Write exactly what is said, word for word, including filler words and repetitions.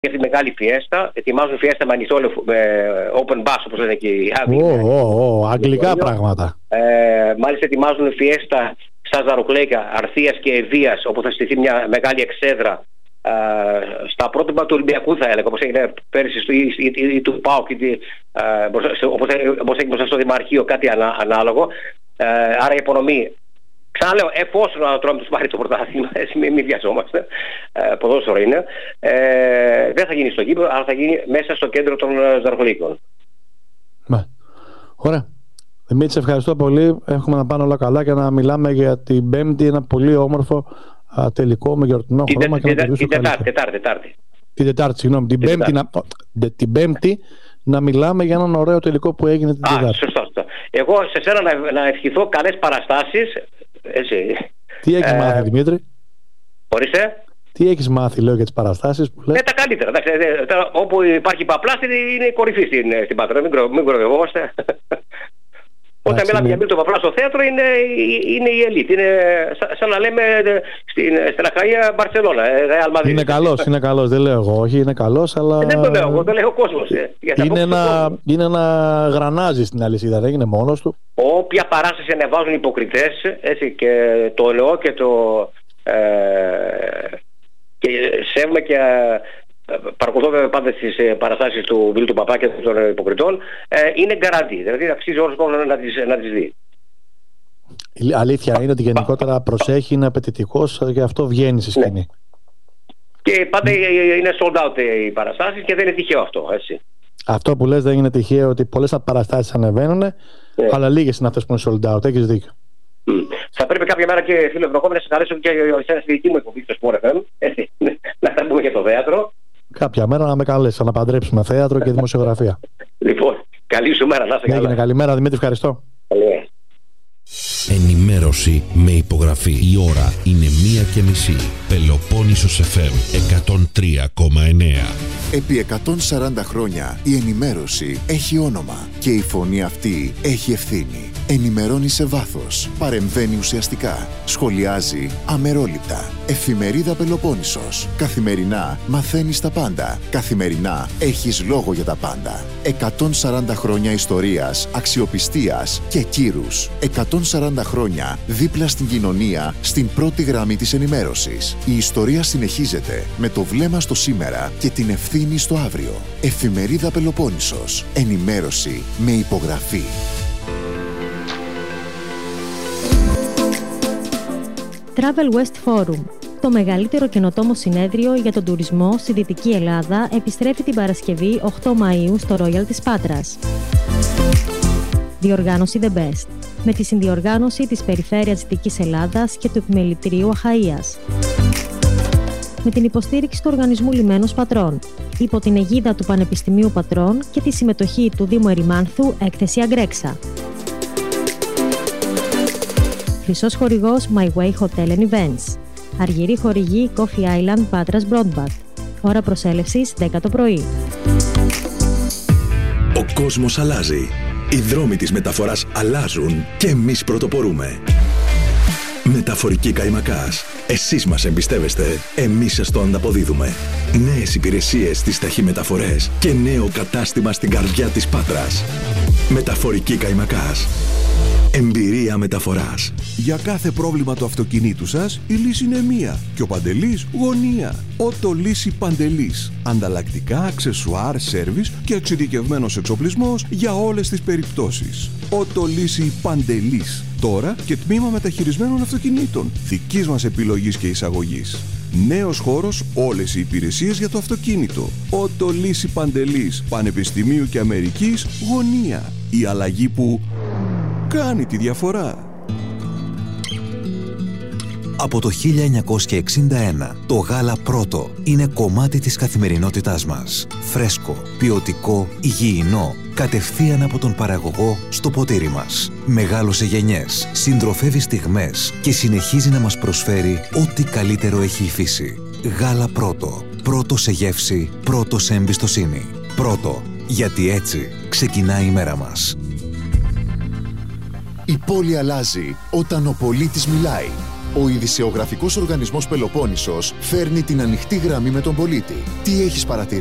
αυτή τη μεγάλη φιέστα. Ετοιμάζουν φιέστα με ανοιχτό open bus, όπως λένε και οι Άγγλοι. Oh, oh, oh, αγγλικά πράγματα. Ε, μάλιστα ετοιμάζουν φιέστα στα Ζαρουκλέκα, Αρθίας και Ευβίας, όπου θα στηθεί μια μεγάλη εξέδρα. Uh, στα πρότυπα του Ολυμπιακού, θα έλεγα, όπως έγινε πέρυσι ή, ή, ή, ή του ΠΑΟΚ, όπως έγινε στο Δημαρχείο, κάτι ανα, ανάλογο. Uh, άρα η υπονομή, ξαναλέω, εφόσον ο Ατρόμητος πάρει το πρωτάθλημα, μην μη βιαζόμαστε, uh, ποδόσφαιρο είναι, uh, δεν θα γίνει στο γήπεδο, αλλά θα γίνει μέσα στο κέντρο των Ζαρουκλίκων. Μα, ωραία. Δημήτρη, ευχαριστώ πολύ. Έχουμε να πάνε όλα καλά και να μιλάμε για την Πέμπτη, ένα πολύ όμορφο Α, τελικό με γιορτινό την χρώμα. Την Τετάρτη, Τετάρτη, Τετάρτη. Την Τετάρτη, συγγνώμη. Την, την, πέμπτη, να, την Πέμπτη να μιλάμε για έναν ωραίο τελικό που έγινε την Α, Τετάρτη. Σωστό, σωστό. Εγώ σε σένα να, να ευχηθώ καλές παραστάσεις. Έτσι. Τι έχεις ε, μάθει, Δημήτρη? Ορίστε. Τι έχεις μάθει, λέω, για τις παραστάσεις που λες? Ε, τα καλύτερα. Εντάξει, τώρα, όπου υπάρχει παπλάστη είναι η κορυφή στην, στην Πάτρα. Μην, μην κοροϊδευόμαστε. Όταν μιλάμε για Μίλτο Παπλά στο θέατρο είναι, είναι η ελίτ. Είναι σαν, σαν να λέμε στην, στην Αχαΐα Μπαρσελόνα. Είναι καλός, είναι καλός. Δεν λέω εγώ, όχι, είναι καλός, αλλά... Ε, δεν το λέω εγώ, το λέει ο κόσμος. Ε, είναι, ένα, είναι ένα γρανάζι στην αλυσίδα, δεν είναι μόνος του. Όποια παράσταση ανεβάζουν υποκριτές, έτσι, και το λέω και το... Ε, και σέβομαι και... παρακολουθώ πάντα τις παραστάσεις του Βίλου του Παπά και των υποκριτών, ε, είναι γκαραντί. Δηλαδή αξίζει όλος ο κόσμος να τις, να τις δει. Η αλήθεια είναι ότι γενικότερα προσέχει, είναι απαιτητικός, γι' αυτό βγαίνει στη σκηνή. Ναι. Και πάντα είναι sold out οι παραστάσεις και δεν είναι τυχαίο αυτό. Έτσι. Αυτό που λες δεν είναι τυχαίο, ότι πολλές παραστάσεις ανεβαίνουν, ναι, αλλά λίγες είναι αυτές που είναι sold out. Έχεις δίκιο. Mm. Θα πρέπει κάποια μέρα, και φίλε Ευρωπαϊκό, να σε καλέσω και στη δική μου εκπομπή στο Sport εφ εμ, να τα πούμε για το θέατρο. Κάποια μέρα να με καλέσει να παντρέψουμε θέατρο και δημοσιογραφία. Λοιπόν, καλή σου μέρα, να είσαι καλά. Καλημέρα, Δημήτρη, ευχαριστώ. Καλή. Ενημέρωση με υπογραφή. Η ώρα είναι μία και μισή. Πελοπόννησος εφ εμ εκατόν τρία κόμμα εννέα. Επί εκατόν σαράντα χρόνια η ενημέρωση έχει όνομα και η φωνή αυτή έχει ευθύνη. Ενημερώνει σε βάθος, παρεμβαίνει ουσιαστικά, σχολιάζει αμερόληπτα. Εφημερίδα Πελοπόννησος. Καθημερινά μαθαίνεις τα πάντα. Καθημερινά έχεις λόγο για τα πάντα. εκατόν σαράντα χρόνια ιστορίας, αξιοπιστίας και κύρους. εκατόν σαράντα χρόνια δίπλα στην κοινωνία, στην πρώτη γραμμή της ενημέρωσης. Η ιστορία συνεχίζεται με το βλέμμα στο σήμερα και την ευθύνη στο αύριο. Εφημερίδα Πελοπόννησος. Ενημέρωση με υπογραφή. Travel West Forum. Το μεγαλύτερο καινοτόμο συνέδριο για τον τουρισμό στη Δυτική Ελλάδα επιστρέφει την Παρασκευή οκτώ Μαΐου στο Royal της Πάτρας. Διοργάνωση The Best, με τη συνδιοργάνωση της Περιφέρειας Δυτικής Ελλάδας και του Επιμελητηρίου Αχαΐας. Με την υποστήριξη του Οργανισμού Λιμένος Πατρών, υπό την αιγίδα του Πανεπιστημίου Πατρών και τη συμμετοχή του Δήμου Ερημάνθου έκθεση Αγκρέξα. Χρυσός χορηγός My Way Hotel and Events. Αργυρή χορηγή Coffee Island Πάτρας Broadband. Ώρα προσέλευσης δέκα το πρωί. Ο κόσμος αλλάζει. Οι δρόμοι της μεταφοράς αλλάζουν και εμείς πρωτοπορούμε. Μεταφορική Καϊμακάς. Εσείς μας εμπιστεύεστε, εμείς σας το ανταποδίδουμε. Νέες υπηρεσίες στις ταχυμεταφορές και νέο κατάστημα στην καρδιά της Πάτρας. Μεταφορική Καϊμακάς. Εμπειρία μεταφοράς. Για κάθε πρόβλημα του αυτοκινήτου σας, η λύση είναι μία. Και ο Παντελής γωνία. Ότο Λύση Παντελής. Ανταλλακτικά, αξεσουάρ, σέρβις και εξειδικευμένος εξοπλισμός για όλες τις περιπτώσεις. Ότο Λύση Παντελής. Τώρα και τμήμα μεταχειρισμένων αυτοκινήτων. Δικής μας επιλογής και εισαγωγής. Νέος χώρος, όλες οι υπηρεσίες για το αυτοκίνητο. Ότο Λύση Παντελής. Πανεπιστημίου και Αμερικής γωνία. Η αλλαγή που κάνει τη διαφορά. Από το χίλια εννιακόσια εξήντα ένα, το γάλα Πρώτο είναι κομμάτι της καθημερινότητάς μας. Φρέσκο, ποιοτικό, υγιεινό, κατευθείαν από τον παραγωγό στο ποτήρι μας. Μεγάλωσε γενιές, συντροφεύει στιγμές και συνεχίζει να μας προσφέρει ό,τι καλύτερο έχει η φύση. Γάλα Πρώτο. Πρώτο σε γεύση, πρώτο σε εμπιστοσύνη. Πρώτο, γιατί έτσι ξεκινάει η μέρα μας. Η πόλη αλλάζει όταν ο πολίτης μιλάει. Ο ειδησεογραφικός οργανισμός Πελοπόννησος φέρνει την ανοιχτή γραμμή με τον πολίτη. Τι έχεις παρατηρήσει?